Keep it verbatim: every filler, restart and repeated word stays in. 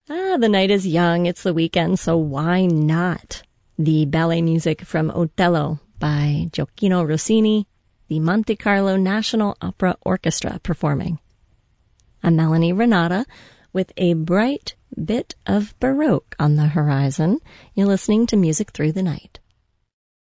Ah, the night is young, it's the weekend, so why not? The ballet music from Otello by Gioacchino Rossini, the Monte Carlo National Opera Orchestra performing. I'm Melanie Renata with a bright bit of Baroque on the horizon. You're listening to Music Through the Night.